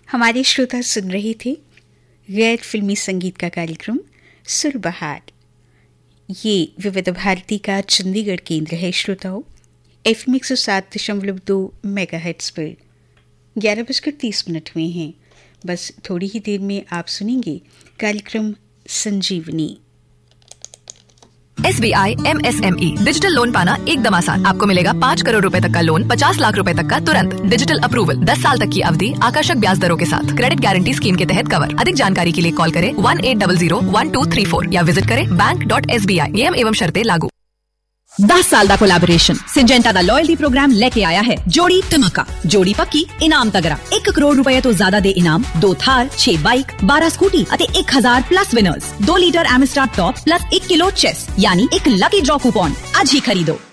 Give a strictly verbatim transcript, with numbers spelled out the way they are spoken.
हमारे श्रोता सुन रहे थे गैर फिल्मी संगीत का कार्यक्रम सुरबहार। ये विविध भारती का चंडीगढ़ केंद्र है। श्रोताओं, एफ एम एक सौ सात दशमलव दो मेगा हर्ट्ज पर ग्यारह बजकर तीस मिनट हुए हैं। बस थोड़ी ही देर में आप सुनेंगे कार्यक्रम संजीवनी। S B I am S M E digital loan पाना एकदम आसान। आपको मिलेगा पाँच करोड़ रुपए तक का लोन, पचास लाख रुपए तक का तुरंत, डिजिटल अप्रूवल, दस साल तक की अवधि, आकर्षक ब्याज दरों के साथ, क्रेडिट गारंटी स्कीम के तहत कवर। अधिक जानकारी के लिए कॉल करें one eight double zero one two three four या विजिट करें bank dot S B I. नियम एवं शर्तें लागू। दस साल का कोलैबोरेशन सिंजेंटा दा लॉयल्टी प्रोग्राम लेके आया है जोड़ी धमाका। जोड़ी पक्की इनाम तगड़ा। एक करोड़ रुपए तो ज्यादा दे इनाम, दो थार, छह बाइक, बारह स्कूटी अते एक हजार प्लस विनर्स, दो लीटर एमिस्टार टॉप प्लस एक किलो चेस यानी एक लकी ड्रॉ कूपन। आज ही खरीदो।